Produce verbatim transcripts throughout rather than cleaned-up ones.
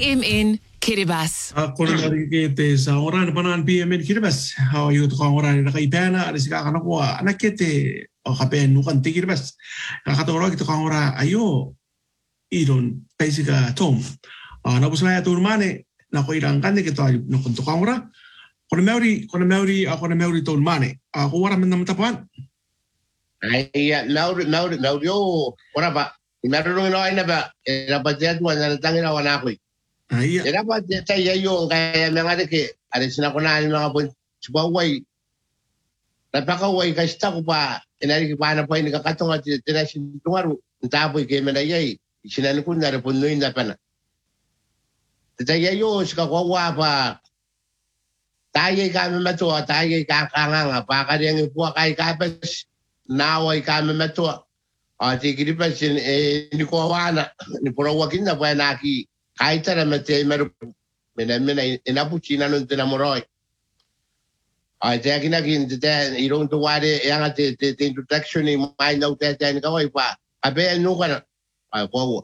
M N Kiribati. Ako na narikite sa oran panan P M N Kiribati. How you to oran na kaipana alis ka kana ko anakete o kapen nukan ti Kiribati. Kakatoro kito ka ora ayo iron paisika tom. Na busla ya turmane na ko irang kan kito no kunto ka ora. Kono meuri kono meuri ako na meuri turmane. Ako wala man namatapan. Ay meuri meuri meuri yo ora ba. Meron no ay na ba na ba jet mo na tangin na wana ko. Ay, era pa tayo yung kaya mga deke, alis na ko na yung mga po, subaway, napakaway kasi ko pa, inari ko pa na po yung nakakatong at tinasin tungaru, ang tapoy kayo manayay, sinan ko na repunoy na pa na. Tayo yung sikawawa pa, tayo kami matua, tayo kakanganga, pakariyang ipuwa kay kapas, naway kami matua, at ikilipas, ni kuwawana, ni purawakin na pa naki, kahit na matay meron minamina inapuchina nun tinamoroy ay kaya kinagin tete irong tuwari yang ate tete introduction ni may na tete ni kawai pa abe no kana ay ko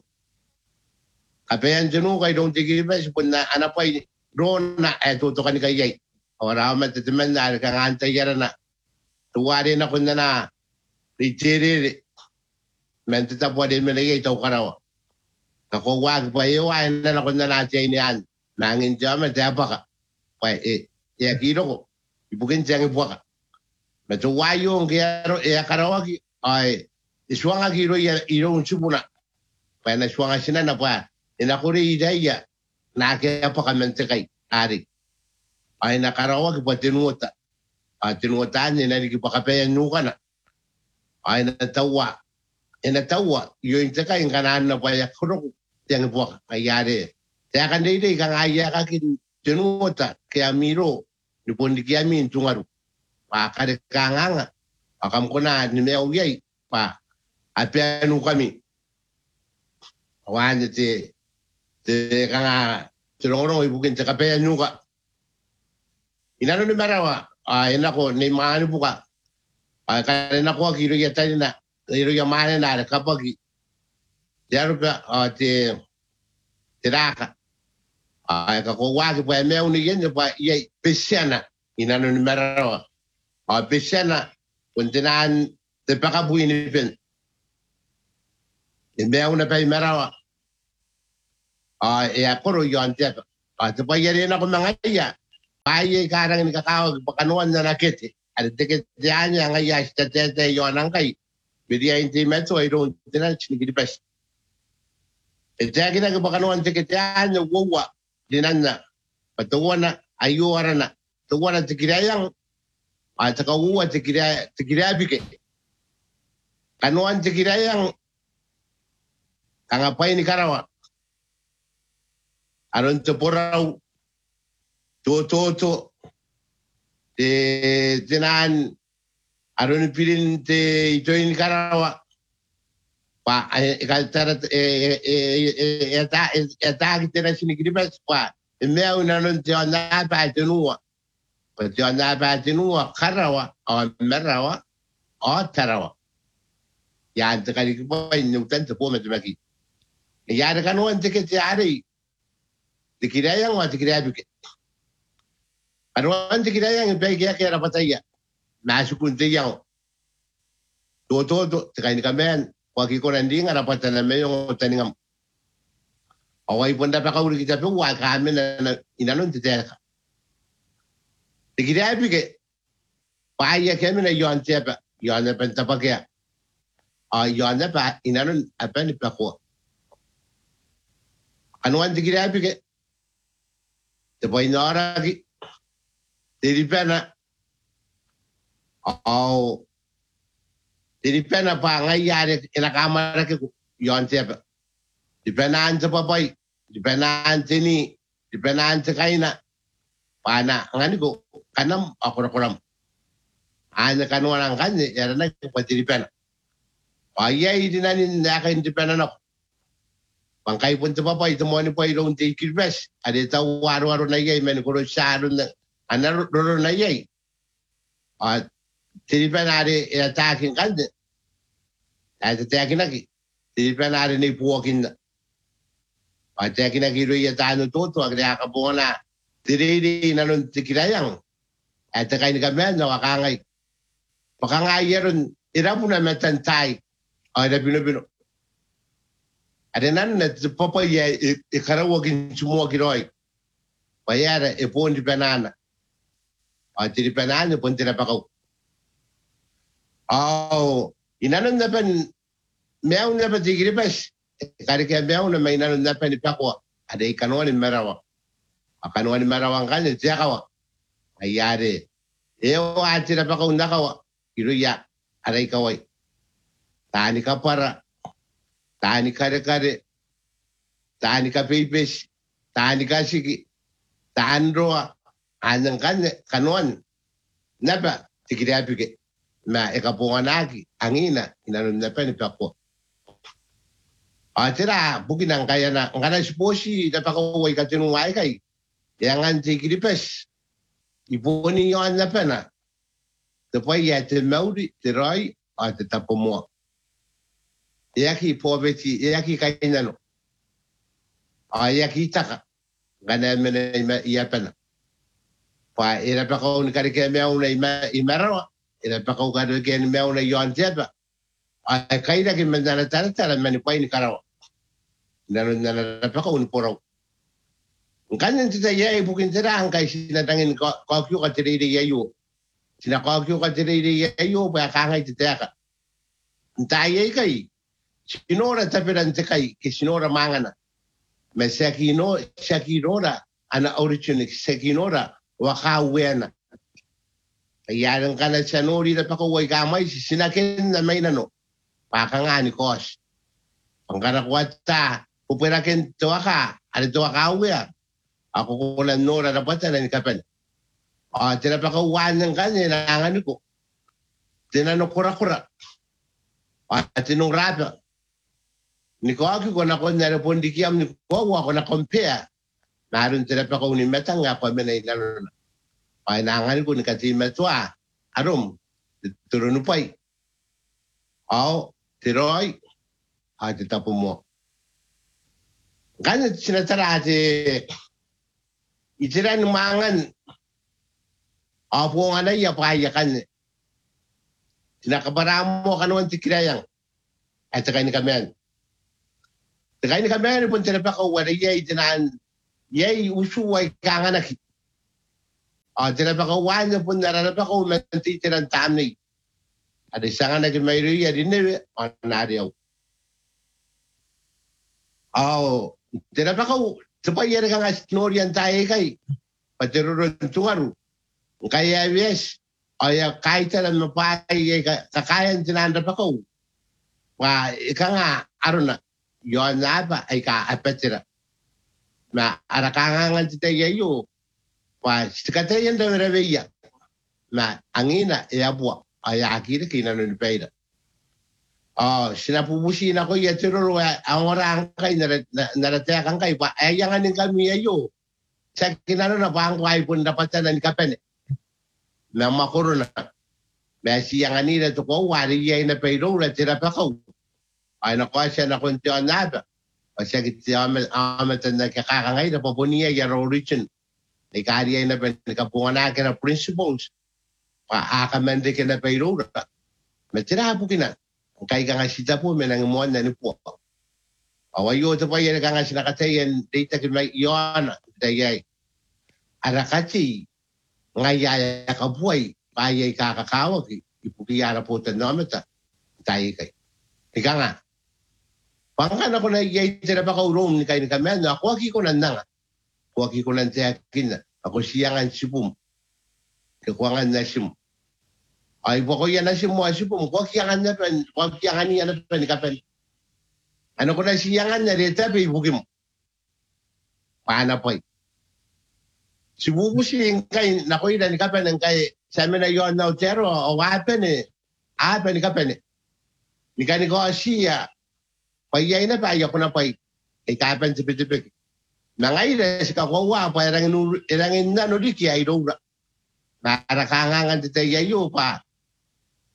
abe an jenu kay dong tigi ba pun na anapay ron na eto to kan kay ora ma tete men na ka anta yara na tuwari na kun na ritiri men tete pwede men ay to karawa ako wag pa iwan na ako na natin yan. Nangin siya, matapa ka. Pwede, eh, iya kiro ko. Ibukin siya ng buwa ka. Matuwayo ang kiyaro, iya karawag, ay, iswang ang kiro, iya, irong subuna. Pwede na iswang ang sinan na pa. Inakuri idaya, nakaya pa kami kay Ari. Ay, nakarawag, pa tinuota. Ay, tinuotaan niya, nagipakapayan nuka na. Ay, natawa. Inatawa, yun sa kain kanan na pa yakuro yang buat ayare. Saya akan dede kang ayah kakin jenuota kaya miro ni pun di kiamin tungaru. Pa kade kanganga. Akam kona ni meu yai pa apianu kami. Awan te te kanga jerono ibukin te kapaya nuka. Inano ni marawa. Ah enako ni manu buka. Ah kana ko kiro ya tani Iro yung mana na kapag yaro pa te tiraka ay kakuha ko pa meron ni yan pa iya pesena inano ni mero a pesena kuntinan te pakabuin ni pen meron na pa mero a iya koro yon te a te pa yari na ko mga iya ay karang ni kakawag pakanuan na nakiti at tiket diyan nga iya sa tete yon ang kay Bidia intimato ay doon tinan sinigilipes. E kaya kina kapakanuan tiketian yung wawa dinan na patuwa na ayuara na tuwa na tikirayang at saka uwa tikiraya tikirabike. Kanuan tikirayang kangapay ni Karawa. Aron tupuraw tututo di tinan Aron pilin te ito in Karawa pa kaltara eta eta kita na sinigripas pa meu na non te na pa tenua pa te na pa tenua Karawa o Merawa o Tarawa ya te kali ko in tanto po met maki ya de kanu ante ke te ari te kirayang wa te kirabuke Aron te kirayang pe ke ke ra pataya Masukun yang to to to kain kamen wagi ko nanding rapat na mayong taningam away punda pa kauli kita po wa kami na inanon tete tikira bige paya kami na yon tepa yon na pentapakya a yon na pa inanon apan pa ko anuan tikira bige te boy nora gi diripana Oh, jadi pena pa ngayari inakamara ke yon siapa. Di penaan sa papay, di penaan sini, di penaan sa kaina. Pana ngani ko kanam ako na kuram. Anya kanwa ng kanya, yara na pati di pena. Ayay dinanin na kain di pena na. Pangkay pun sa papay, tumuani pa ilong di kilbes. Adita waro-waro na yay, men kuro siya ron na, anaro na yay. At Tilipanari attacking kandi. At attacking lagi. Tilipanari ni puwakin na. Pa te kina kiro ia tanu toto agre aka bona tiriri nanon tikirayang. At te kain kamen na wakangay. Wakangay yeron irapuna metan tai. Ay na pino-pino. Adenan na papa ya ikarawagin semua kiroi. Payara e pon di banana. Ay tiri banana pon tira pakaw. Oh, inanon na pan meaw na pa tigiripes. Kari kaya meaw na may inanon na pan ipakwa. Ada ikanuan ni merawa. Akanuan ni merawa kanya tiya kawa. Ayari. Eo atira pakaw na kawa. Iruya. Aray kaway. Tani ka para. Tani kare-kare. Tani ka pipis. Tani ka sigi. Tani roa. Anang kanya. Kanuan. Napa. Tikiri apike. Ma ekapungan lagi. Angina. Inanon na pa ni Paco. Atira. Bukin ang kaya na. Ang kanang siposi. Napakaway ka tinungay kay. Yangan tikiri pes. Ipunin yun na pa na. Tapos ya te mauri. Te roi. O te tapo mo. Yaki poverty, yaki kainano. Ay yaki taka. Gana mena iya pena. Pa ira pa ko ni karike mea una imarawa. Ira pa ko karike mea una yon tiaba. Ay kaina ki mendana tara tara mani pa ni karawa. Nano nana pa ko ni porau. Kanin tita yai bukin tira ang kay sinatangin kokyo ka tiriri yayo. Sina kokyo ka tiriri yayo pa kangay titaka. Ntayay kay. Sinora tapirante kay kisinora mangana. Me sekino sekinora ana original sekinora wakawena. Ayan kana sanori na pakaway kamay sinakin na may nano. Pakangani kos. Pangkara kwata upirakin tuwaka ano tuwakawya. Ako ko lang nora na pata na ni kapen. Ah tinapakawan ng kanya nangangan ko. Tinanong kura-kura. At tinong rapa. Ni ko ako ko na ko na po di kiyam ni ko ako na compare. Naroon tira pa ko ni metang nga pa menay lalo na. Ay nangan ko ni katima to ah. Arom turun upay. Aw tiroy ay titapo mo. Ganit sinatara ati itira ng mangan. Apo nga na iya payakan. Sinakabaramo kanuan tikirayang. At saka ni kami. Kaya ni kami pun tinapa ko wala yay tinan yay usuway kanganak. Ah tinapa ko wala pun nararapa ko mantitiran tamni. Ada sangan na may riya dinne onariyaw. Oh tinapa ko supaya ka nga snorian tayo kay patirurun tungaru. Kaya yes ay kahit na mapay kakayan tinanda pa ko. Wa ika nga aron na yon na ba ay kaapetira. Na arakangan ti tayo pa sikatayan da reveya. Na angina iabwa ay akira kinanon pera. Oh, sinapubusin ako ya tiruro ang orang kay naratakan kay pa ayangan ng kami ayo. Sa kinano na pa ang kay pun dapatan ni kapen. Na makuro na. May siyangan nila to ko wari yay na pero na tira pa ko. Ay nakuha siya na kuntiyan na ba? O siya amatan na kakakangay na papuniya yung origin. Ikariya na ba nakapungan na principles. Paakamende ka na pero na. Matira po kina. Ang kaya ka nga sita po, may nangamuan na ni po. Awayo ito pa yan ka nga sinakatayan data kina yon. Dayay. Arakati. Ngayaya ka buhay. Payay kakakawag. Ipukiyara po tanometa. Tayo kay. Ika nga. Pangkan ako na iyay tira pa ka-urom ni kayo ni kami. Ako aki ko nan nga. Ako aki ko nan tiyakin na. Ako siyangan sipum. Kakuangan na sim. Ay po ko yan na sim mo sipum. Ako akiyangan na pa. Ako akiyangan niya na pa ni kapen. Ano ko na siyangan na rita pa ibukim. Paano po eh. Sibubo siyang kay nakoy na ni kapen ng kay sa amin na yon na utero o wapen eh. Apen ni kapen eh. Ni kani ko siya. Payay na pa, ayaw ko na pay. Ay kapan sa pitipik. Nangayra, si kakuwa, pa irangin na no di kaya irura. Narakangangan tita yayo pa.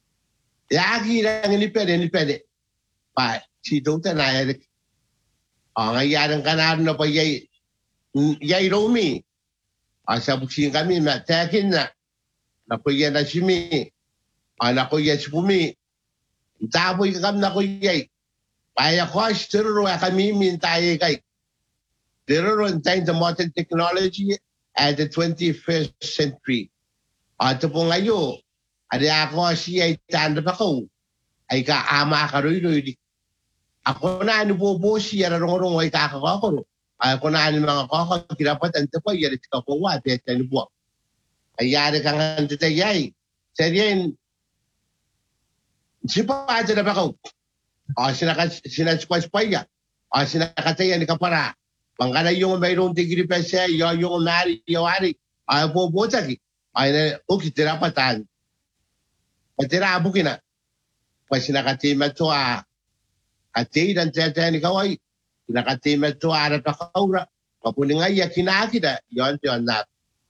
Yagi irangin ni pede, ni pede. Pa, si Dota na erik. Ang ayarang kanar na pa yay yay romi. Asa buksing kami na takin na na ko yan na simi. Ana ko yan sipumi. Tapoy ka kam na ko yay. Paya ko asituro kami mintaye kay. There are the modern technology at the twenty-first century. At po ngayon, ada ako siya tanda pa ko. Ay ka ama ka roy-roy. Ako na ano po po siya rarong-rong ay kakakakoro. Ako na ano mga kakak, kinapatan ta po, yari ka po wa, peta ano po. Ay yari ka nga tatayay. Seryen, sipa ata na pa ko. O sinasquash pa ya. O sinakataya ni kapara. Pangkana yung mayroong degree pa siya, yung yung nari, yung ari. Ay po po taki. Ay na, okay, tirapatan. Patira abukin na. Pag sinakatima to a atay dan tete ni kaway. Sinakatima to a arat pa kaura. Papuning ay yakinakita. Yon, yon na.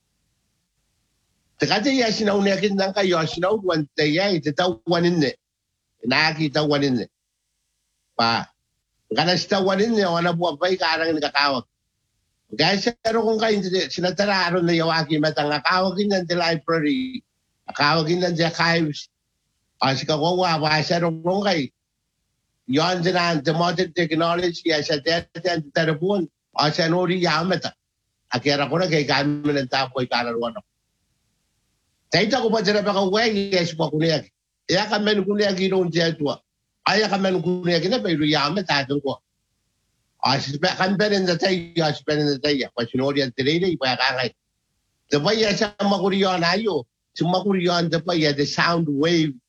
Takati ya sinaunakin lang kayo. Sinauwan tayo. Tatawanin ni. Nakakitawanin ni. Pa. Kanas tawanin niya. Wala buwag pa ikarang nakakawag. Kaya sero kung kayo sinatararon na yawaki matang akawagin ng the library. Akawagin ng the archives. As kawawa, wasa rong kay. Yon din the modern technology as a dead and terapon. As an ori yamata. Akira ko na kay kami ng tapoy kararwan. Tayo ko pa dyan pa kaway, yes po kuniyag. Iya kami ng kuniyag inoon siya ito. Aya kami ng kuniyag na pero yamata ito ko. As kan pa rin na tayo, as pa rin na tayo. Pag sinori ang tirene, ipakakay. Tapos yan sa makuriyan ayo. Sa makuriyan tapos yan, the sound wave.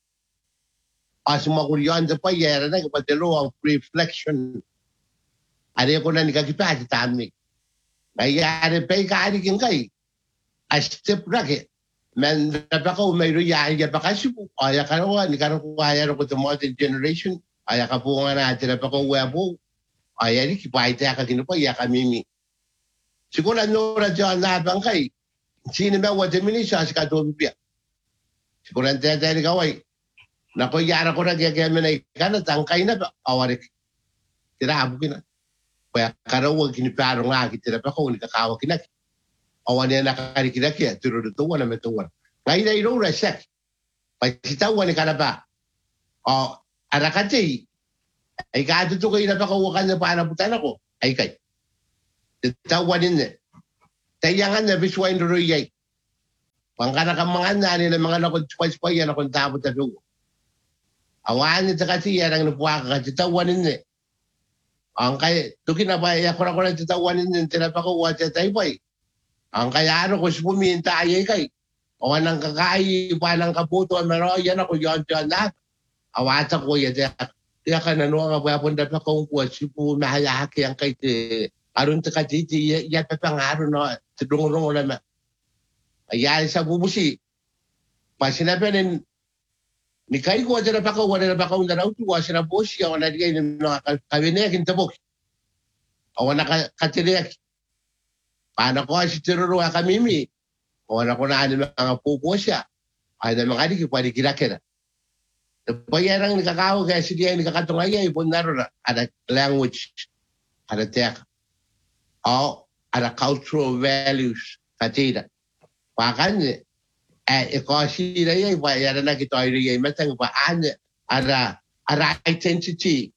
As makuriyan tapos yan, na kapag the law of reflection. Ari ko na nikakipati tamik. Kaya ari pa ikarikin kay. As step racket. Men napaka mayroon yan, yan pa kasi po. Aya ka nawa, ni ka nakuha yan ako sa modern generation. Aya ka po nga natin, napaka webo. Aya ni kipaita ya kakino pa ya kamimi. Siguro nora dyan na bangkay. Sino ba wala minisya sa katulubya. Siguro ang tatay ni kaway. Nako yara ko na gagawin na ikana tangkay na ba awarik. Tiraabo kina. Kaya karawag kiniparo nga kitira pa ko ni kakawag kinak. Awan niya nakarikinak ya turo do tuwa na metuwa. Ngayon na iro resek. Pagsitawan ni kanaba. O arakati. Ay kato to kayo napakawakan na paanabutan ako. Ay kay. Tawanin na. Tayangan na biswain royay. Pangkanakamangan na nila mga nakonspas pa yan akong tapot na dugo. Awan nito kasi yan ang napuwaka kasi tawanin na. Ang kaya, tukin na ba, ako na ko na tatawanin na tinapakawa sa taybay. Ang kaya ano ko puminta ay kay. Awan ang kakay, palang kaputo, meron yan ako yon yon na. Awata ko yan. Kaya ka nanuwa nga ba punta pa kong kuwa sipo mahayaki ang kay te aron ta katiti ya pa pangaro na tudong-rong na ma. Ayan sa bubusi. Pa sinabi nin ni kay ko dira pa ko wala na pa ko na raw tuwa sina boss ya wala digay ng kabine kin tabok. Awan na katiriak. Paano ko si tiruro ka mimi. Awan ko na ano mga pupo siya. Ay na mga di pwede kira-kira. Pagayarang nakakawa kaya siya nakakatungay ay punaro na ada language, ada tech, o ada cultural values katida. Pakan eh ekosi na yan, pagayarang na kito ay riyay matang paan ada ada identity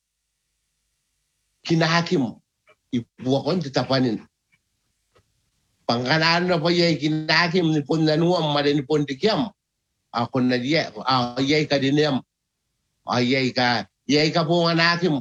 kinahakim ibuakon tatapanin. Pangkanaan na pa yay kinahakim ni pun nanuam marin pun dikyam. Ako na diya, ayay ka diniyam. Ayay ka, yay ka po nga nakin.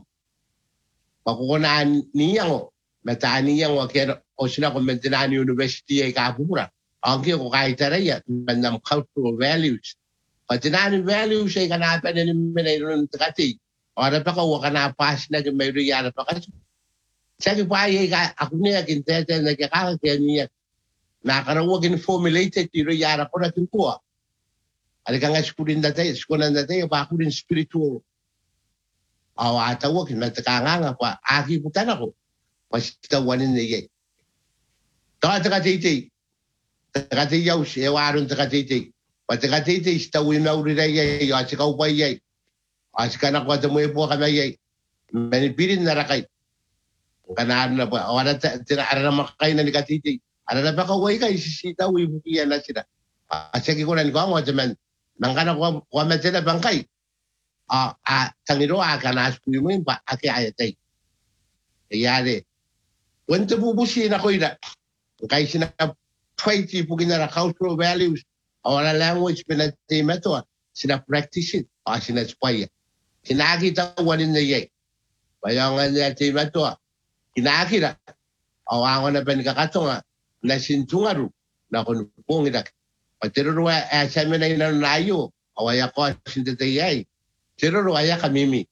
Pakukunaan niyang, mataan niyang, o sila kung maintinaan yung university ay kapura. Ang kiyo ko kahit taraya, ng cultural values. Patinaan yung values ay kanapan na minayon ng takati. O na pa ka, waka napas na yung may riyara pa kasi. Sabi pa ayay ka, ako niya, kintete, nagkakakakaya niya. Nakarawagin formulated yung riyara ko natin kuha. Alaga nga sikurin na tayo, sikurin na tayo, bako rin spiritual. Aw, atawag, natakanga pa, aki putan ako. Pasitawanin na yay. Taka takatiti. Takatiyaw, ewaron takatiti. Patakatiti, stawin na uri na yay, asikaw pa yay. Asika na kwa tamoy po kami yay. Manipirin na rakay. Kana na pa wala tira ara na makay na nikatiti. Ara na pa kaway kay sisita wi bukiya na sila. Asaki ko na ni ko ang wajaman. Nangkana ko ko metela bangkay. Ah ah tangiro akana asku mo ba aki ayatay. Yare. Wento bubusi na ko ida. Kay sina fighti pugina ra cultural values or language pinati meto sina practice it o sina spaya. Kinakita wanin na yay. Bayangan niya ti meto. Kinakita. Awangan na ben kakatonga na sintungaru na kunpong idak. Patiro eh sa men ay nayo awaya ko sindete yay. Tiro aya kamimi.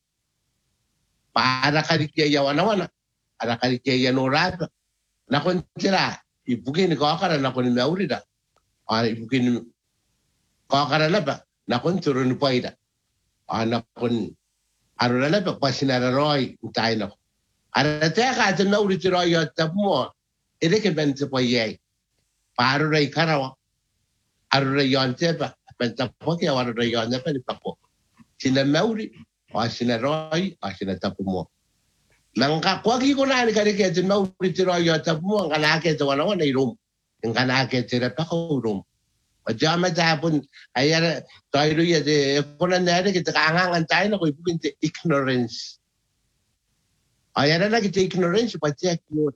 Para kadikiya yawana ara kadikiya no rap. Na kun tira ibukin ko akara na kun maurida. Ara ibukin ko akara na ba na kun turo ni paida. Ana kun arula na ba pasinara roy tay na. Ara te ka te mauri tiro yo tapo. Ere ke ben te paye. Paru rai karawa. Arura yon te ba ben tapo ke arura yon na pa ni papo. Sina mauri o sina roy o sina tapo mo. Nangka kwa ki ko na ni kare ke te mauri tiro yo tapo mo ngana ke te wana wana irum. Ngana ke te ra pa ko rum. O jama ta pun ayara toiru ya de ko na ne ke te kangang tay na ko ipukin te ignorance. Ayara na ke te ignorance pa te ko.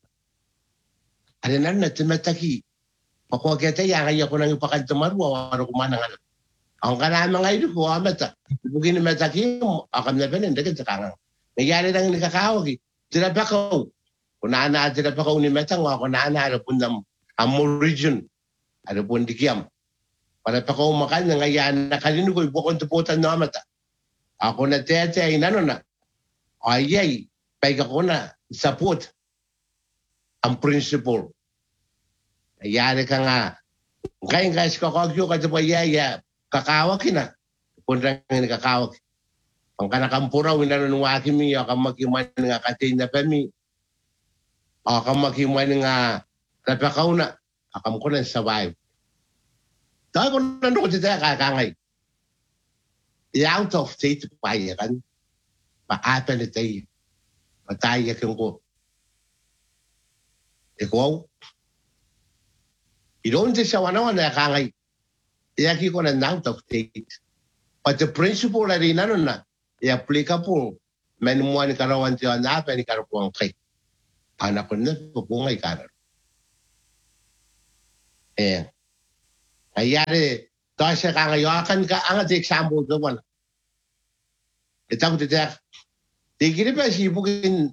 Are nan na te mataki. Pako ke te ya ya ko na ipakan te maru wa ro kumana ngana. Ang kana mga ito ko amata. Bugin mata ki akam na benen de te kangang. Nagyari nang nakakawag. Tira pa ko. Kuna na tira pa ko ni meta nga ko na na pun nam amo region. Ano pun dikiam. Para pa ko makan nga yan nakalino ko ibukon tuputan na mata. Ako na tete ay nano na. Ayay. Paiga ko na support ang principle. Nagyari ka nga. Ngayon guys kakagyo ka pa yaya. Kakawag na. Punta nga kakawag. Ang kanakampura, winano nung akimi, akam makiman nga katin na pami. Akam makiman nga napakaw na. Akam ko na survive. Dahil ko nandun ko tita kakangay. I-out of state pa yakan. Pa-apa na tayo. Patay yakin ko. Ikaw. Idoon siya wanawan na kakangay. Iyaki ko na out of state. But the principle na rin ano na, i-applicable. Menuan ni karawan siya na, pero ni karawan kay. Anak ko na, pupungay karar. Eh. Ayari, tayo siya kangayakan ka, ang at example doon. Ito ko titiyak. Tigiri pa si Bugin,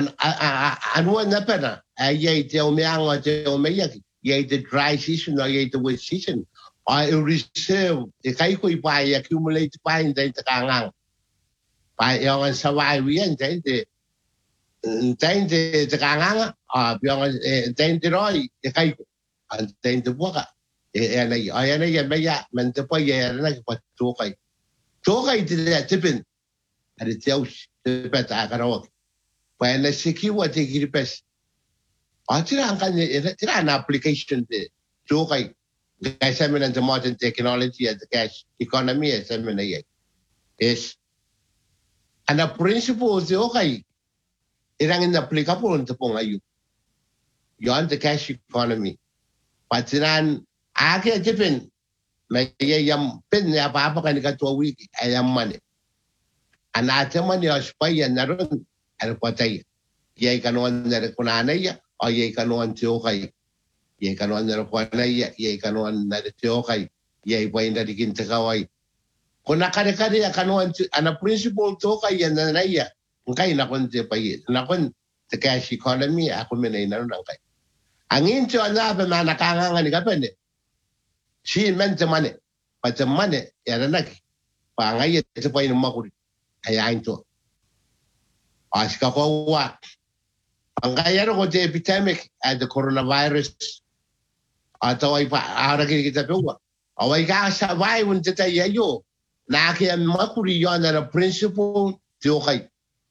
anuan na pa na, ayay tiyaw miyang o tiyaw mayak, yay the dry season o yay the wet season. I reserve, the kayo pa i-accumulate pa hindi takangang. Pa yung saway yan, hindi. Hindi takangang, yung hindi roy, the kayo. Hindi buka. Ayan na yun, ayan na yun, maya, manda pa yan na nagpatukay. Tukay tila, tipin. At itiyaw, tipet, akarawag. Kaya na sikiwa, tigiripes. Ah, tira ang kanya, tira ang application, tukay. Kaya sa amin ang modern technology at the cash economy sa amin na yan is ang principle si okay irangin na applicable ito po ngayon yon the cash economy patinan ake tipin may yayam pin na papa ka nikatwa wiki ayam mani anate mani ospayan na ron ano patay yay kanuan na rekunanay o yay kanuan si okay yay kanuan na rupanay, yay kanuan na tiyokay, yay pa yung narikin takaway. Kung nakari-kari ya kanuan, ana principle tokay yan na naya, kay nakon ti pa yun. Nakon, the cash economy, ako minay na rin kay. Ang incho na pa na nakangangan ni kapan eh. She meant the money. But the money, yan na nag. Pangay, ito pa yung makuri. Hayain to. As ka ko wa. Ang kaya ko the epidemic at the coronavirus, atau ay pa aragin kita pewa. Away ka sa way un tata yayo. Na kaya makuri yon na principle tiokay.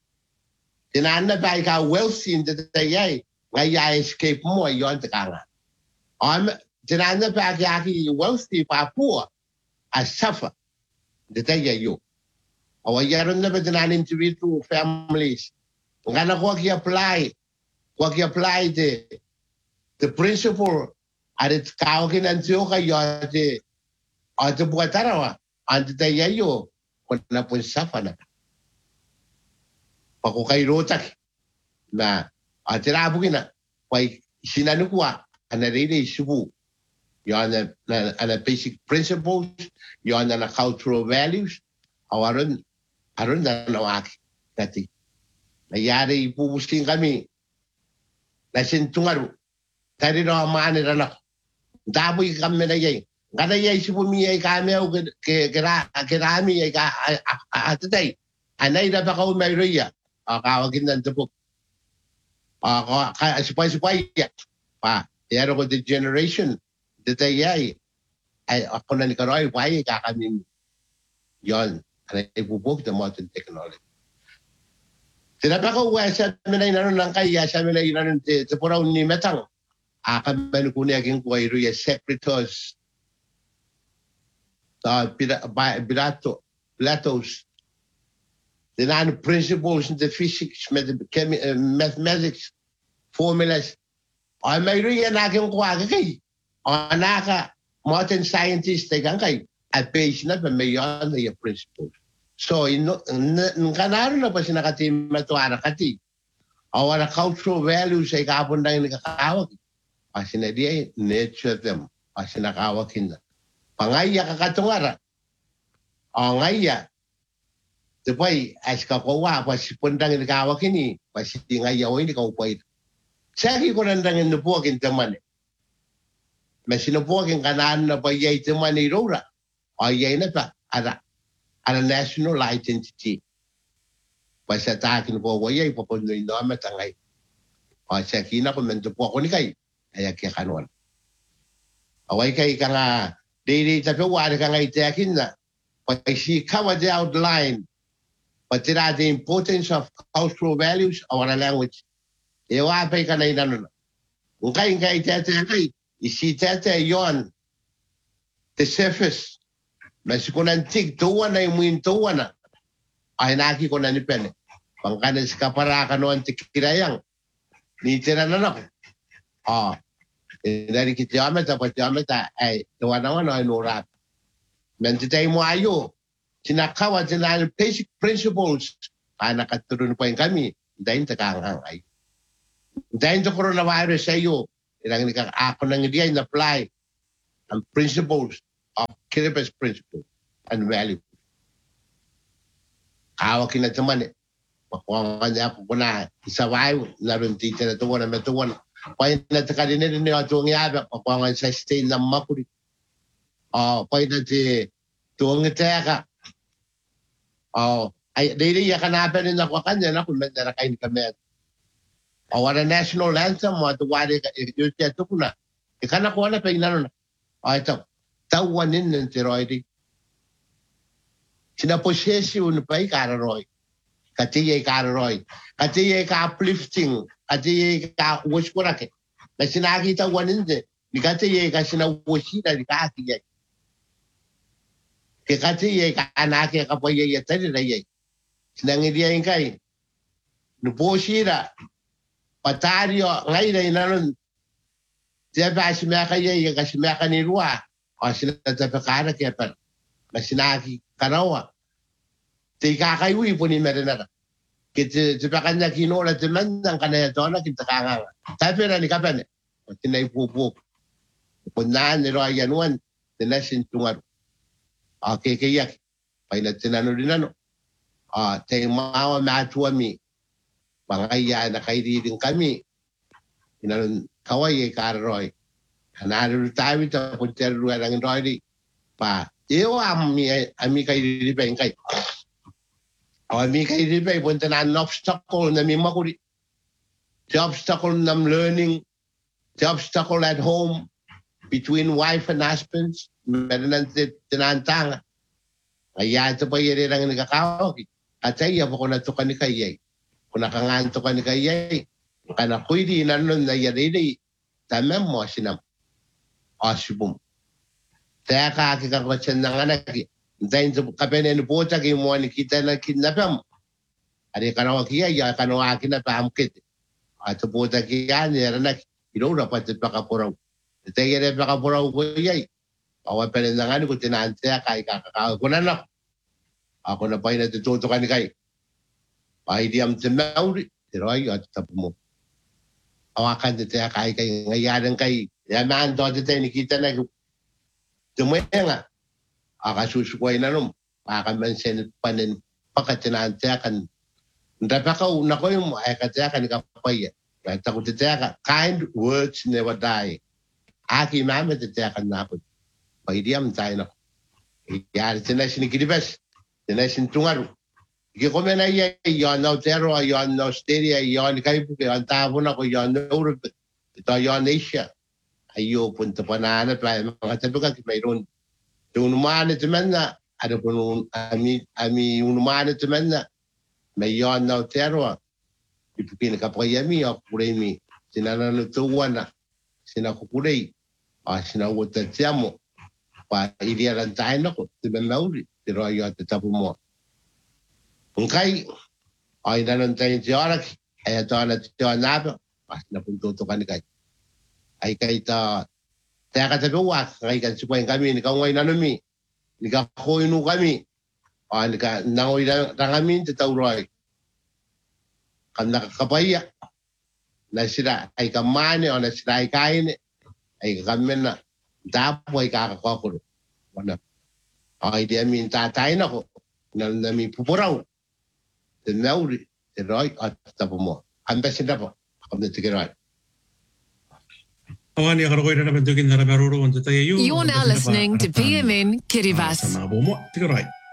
Tinana ba ka wealthy in tata yay. Ngaya escape mo yon takanga. Am tinana ba ka ki wealthy pa poor as suffer. Tata yayo. Away yaron na ba tinana individual families. Ngana ko ki apply Kwa ki apply the the principle at kao ki nan tio ka yo te a te buatara wa ante te ya yo kona pun safana. Pa ko kai rota na a te ra bugina pai sinanu kwa ana rere subu yo ana ana basic principles yo ana cultural values awaron aron na nawaki tati na yare ipu busting kami na sintungaru tadi no mane rana dabu kami na yai kada yai subu mi yai kami au ke kera kera mi yai ka atatai anai da pa ko mai roya ka wakin nan tepuk ah ka supaya supaya pa ya ro the generation that they yai ai ako na ni karoi wai ka kami yon ana ibubog the modern technology. Tinapa ko wa sa minay nanon lang kaya sa minay nanon te te pora ni metang akan ben ko ni aging ko iru ya secretars ta birato platos the nine principles in the physics mathematics formulas ay may ru ya naging ko agay anaka modern scientist te kay at page na may yon the principles. So, ino kanaro na pa sinakatim matuara kati. Our cultural values ay kapon na yung nakakawag. Pasinadi nature them. Pasinakawag na. Pangaya kakatungara. O ngaya. Tapay, as kapawa, pasipundang yung nakawag ini. Pasiti ngaya o hindi kaupay. Saki ko nandang yung nabuwagin taman. May sinubuwagin kanaan na pa yay taman ni Rora. O yay na pa. Ara. A national identity. Basta takin po waya ipopondo ino matangay. O sa kina ko mento po ako ni kay ay kaya kanuan. Away kay ka nga daily tapo wala ka nga itakin na. But she covered the outline. But there are the importance of cultural values of our language. Ewa pa ka na inano. Kung kay kay itakin kay isi tata yon the surface. Mas ko nang tig tuwa na yung tuwa na ay naki ko na ni pene pangkanas ka para ka no antik kirayang ni tira na nako ah dari kita amata pa amata ay tuwa na ano ay nurat mentay mo ayo sinakawa sinal basic principles ana katulun pa yung kami dahil takangang ay dahil sa coronavirus ayo ilang nikak ako nang diyan na apply ang principles of Kiribati principle and value. Kawak na naman eh. Pakuangan niya ako na isaway, naroon tita na tuwan na matuwan. Pwede na ta kanina rin yung tuwang yabak, pakuangan sa stay na makuri. O, pwede na si tuwang iteka. O, ay, dili ya kanapan rin ako kanya na kung mandarakain kami. O, wala national anthem mo, at wala yung tiyato ko na. Ikanakuha na pa yung naroon. O, ito. Tawanin ng tiroidi. Sinaposesi un pa ikararoy. Katiyay kararoy. Katiyay ka uplifting. Katiyay ka washkurake. Na sinakita wanin de. Ni katiyay ka sinawashina ni katiyay. Kaya katiyay ka anake ka po yay atari na yay. Sinangiliyayin kay. Nuposira. Pataryo. Ngayon na inanon. Diya ba simaka yay. Kasimaka ni Rua. O sinatapakara kaya pa na sinaki kanawa. Ti kakaiwi po ni Marinara. Kiti tipakan niya kinula timan ng kanaya doon na kita kakanga. Tapi na ni kapan eh. O tinaipupuk. Punaan ni Roy Yanuan. Tinasin tungar. O kikayak. Pay na tinano rin ano. O tayo mawa matuwa mi. Pangaya na kairidin kami. Inanon kaway eh kararoy. Hanaro tayo ito, punter lugar ng Roy pa. Iyo ami ami kay Ribay kay. O ami kay Ribay punta na an obstacle na mi makuri. The obstacle ng learning, the obstacle at home between wife and husbands. Meron nang tinantanga. Kaya ito pa yun ang nagkakawag. At ay, ako na ito ka ni Kayay. Kung nakanganto ka ni Kayay, kanakoy di na nun na yarili. Tamam mo sinam. Asibum. Kaya kakikakwasan ng anak. Dahil sa kapenan po sa kimuha ni kita na kinapam. Ari kanawa kiya, ya kanawa kinapam kit. Ato po ta kian era na ilo na pa te pakapuraw. Te gere pakapuraw ko yai. Awa pelendangan ko tinante kai kakaka ko na na. Ako na pa ina tututo kan kai. Pai diam te mauri te roi at tapu mo. Awa kan te kai kai ngayaran kai ya man do te ni kita na tumenga. Aka susukway na nung aka mensen panen pakatinante kan. Ndapaka na ko yung ay katya ni kapaya. Kaya takot tiyaka, kind words never die. Aki mama tiyaka na po. Paidiam tayo na. Iyari tinasin ni Kiribes. Tinasin tungaru. Ikikome na iya, yon na utero, yon na austeria, yon kaipu, yon tabo na ko, yon na urut. Ito yon Asia. Ayo punta pa na na, mga tabi ka, mayroon. Yung unumaan ito man na, ano po nung, ami, ami, unumaan ito man na, may yon na utero, ipipin ka pa yami, o kulay mi, sinananutuwan na, sinakukulay, o sinawutan siya mo, pa iliyaran tayo na ko, di ba mauli, pero ayaw at tapo mo. Kung kay, ay nanantayin siya orak, ay ito na siya nato, pas napuntuto ka ni kay. Ay kay ta, kaya ka tabiwak, kay ka supayin kami, ni ka ngay nanumi, ni ka koyno kami, o ni ka nangoy na kami, tatawroy. Kan nakakapaya na sila ay kamane o na sila ay kain ay kami na dapo ay kakakokulo. Wala. Ay di amin tatay na ko na namin pupuraw. Tinauli, tiroy at tapo mo. Ambasin na po. Ako na tigiroy. You're now listening to P M N Kiribati.